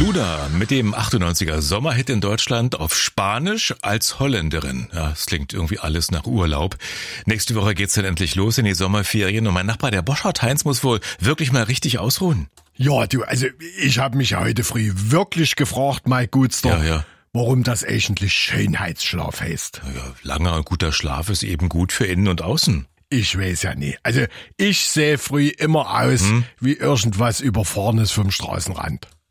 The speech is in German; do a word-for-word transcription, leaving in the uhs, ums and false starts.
Luna mit dem achtundneunziger Sommerhit in Deutschland auf Spanisch als Holländerin. Ja, es klingt irgendwie alles nach Urlaub. Nächste Woche geht's dann endlich los in die Sommerferien und mein Nachbar, der Boschert Heinz, muss wohl wirklich mal richtig ausruhen. Ja, du, also ich habe mich heute früh wirklich gefragt, mein Gutster, Ja, ja. warum das eigentlich Schönheitsschlaf heißt. Ja, langer und guter Schlaf ist eben gut für innen und außen. Ich weiß ja nie. Also ich sehe früh immer aus hm? wie irgendwas Überfahrenes vom Straßenrand.